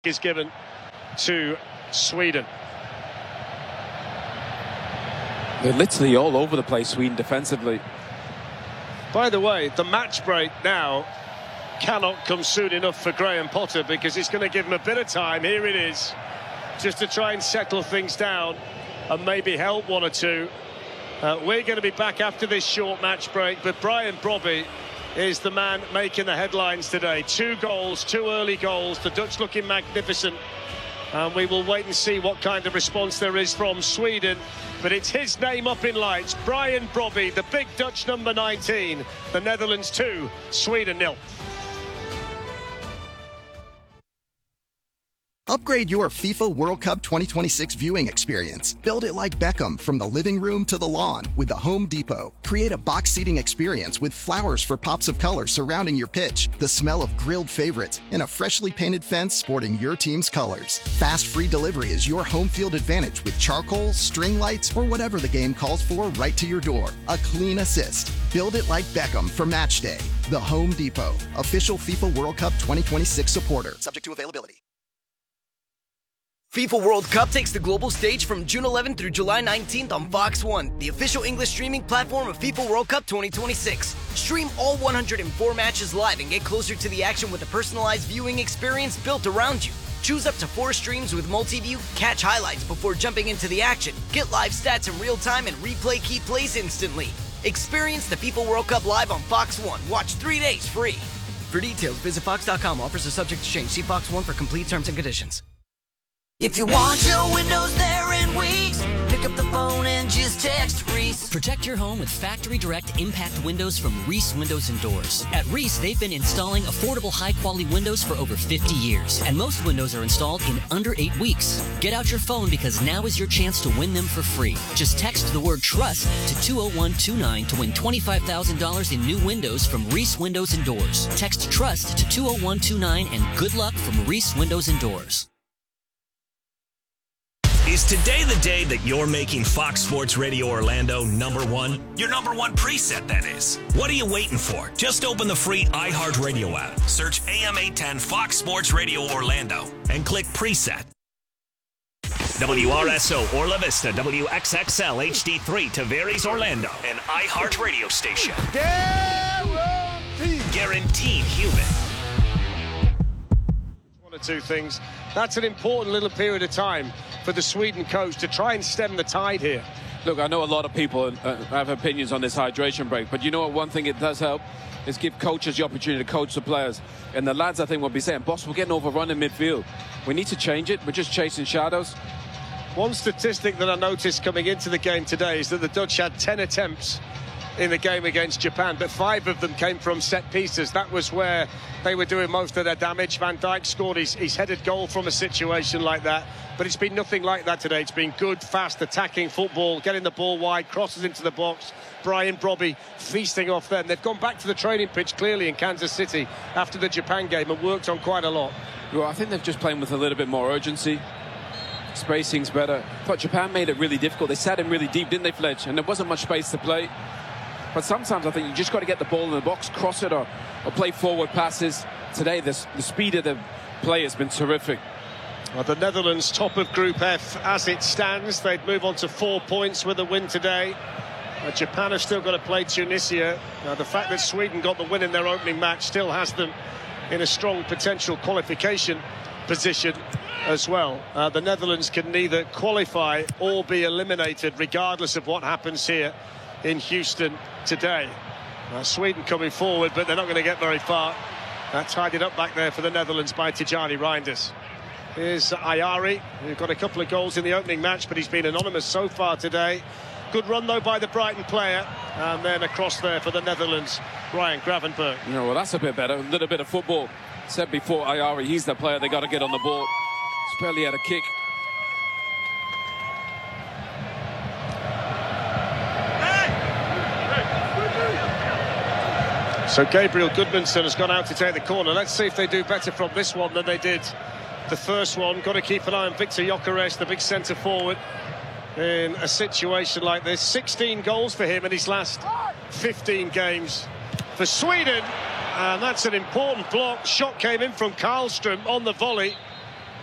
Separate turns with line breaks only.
is given to Sweden.
They're literally all over the place, Sweden, defensively.
By the way, the match break now cannot come soon enough for Graham Potter, because it's going to give him a bit of time. Here it is, just to try and settle things down and maybe help one or two. We're going to be back after this short match break, but Brian Brobby is the man making the headlines today. 2 goals, 2 early goals, the Dutch looking magnificent, and we will wait and see what kind of response there is from Sweden. But it's his name up in lights, Brian Brobby, the big Dutch number 19. The Netherlands 2, Sweden 0.
Upgrade your FIFA World Cup 2026 viewing experience. Build it like Beckham, from the living room to the lawn, with the Home Depot. Create a box seating experience with flowers for pops of color surrounding your pitch, the smell of grilled favorites, and a freshly painted fence sporting your team's colors. Fast free delivery is your home field advantage with charcoal, string lights, or whatever the game calls for right to your door. A clean assist. Build it like Beckham for match day. The Home Depot, official FIFA World Cup 2026 supporter. Subject to availability.
FIFA World Cup takes the global stage from June 11th through July 19th on Fox One, the official English streaming platform of FIFA World Cup 2026. Stream all 104 matches live and get closer to the action with a personalized viewing experience built around you. Choose up to 4 streams with multi-view, catch highlights before jumping into the action, get live stats in real time, and replay key plays instantly. Experience the FIFA World Cup live on Fox One. Watch 3 days free. For details, visit fox.com. Offers are subject to change. See Fox One for complete terms and conditions.
If you want your windows there in weeks, pick up the phone and just text Reese.
Protect your home with factory direct impact windows from Reese Windows and Doors. At Reese, they've been installing affordable, high-quality windows for over 50 years. And most windows are installed in under 8 weeks. Get out your phone, because now is your chance to win them for free. Just text the word TRUST to 20129 to win $25,000 in new windows from Reese Windows and Doors. Text TRUST to 20129 and good luck from Reese Windows and Doors.
Is today the day that you're making Fox Sports Radio Orlando #1? Your #1 preset, that is. What are you waiting for? Just open the free iHeartRadio app, search AM 810 Fox Sports Radio Orlando, and click preset. WRSO Orla Vista, WXXL HD3 Tavares Orlando, an iHeartRadio station. Guaranteed human.
One or two things. That's an important little period of time for the Sweden coach to try and stem the tide here.
Look, I know a lot of people have opinions on this hydration break, but you know what? One thing it does help is give coaches the opportunity to coach the players. And the lads, I think, will be saying, boss, we're getting overrun in midfield. We need to change it. We're just chasing shadows.
One statistic that I noticed coming into the game today is that the Dutch had 10 attempts in the game against Japan, but 5 of them came from set pieces. That was where they were doing most of their damage. Van Dijk scored his headed goal from a situation like that, but it's been nothing like that today. It's been good, fast, attacking football, getting the ball wide, crosses into the box. Brian Brobby feasting off them. They've gone back to the training pitch clearly in Kansas City after the Japan game and worked on quite a lot.
Well, I think they're just playing with a little bit more urgency. Spacing's better. I thought Japan made it really difficult. They sat in really deep, didn't they, Fletch? And there wasn't much space to play. But sometimes I think you just got to get the ball in the box, cross it, or play forward passes. Today, the speed of the play has been terrific.
Well, the Netherlands top of Group F as it stands. They'd move on to 4 points with a win today. Japan have still got to play Tunisia. The fact that Sweden got the win in their opening match still has them in a strong potential qualification position as well. The Netherlands can neither qualify or be eliminated regardless of what happens here in Houston today. Sweden coming forward, but they're not going to get very far. Tied it up back there for the Netherlands by Tijjani Reinders. Here's Ayari, who got a couple of goals in the opening match, but he's been anonymous so far today. Good run, though, by the Brighton player. And then across there for the Netherlands, Ryan Gravenberg.
You know, well, that's a bit better. A little bit of football. Said before, Ayari, he's the player. They got to get on the ball. He's barely had a kick.
So Gabriel Goodmanson has gone out to take the corner. Let's see if they do better from this one than they did the first one. Got to keep an eye on Victor Gyökeres, the big centre forward, in a situation like this. 16 goals for him in his last 15 games for Sweden. And that's an important block. Shot came in from Karlström on the volley.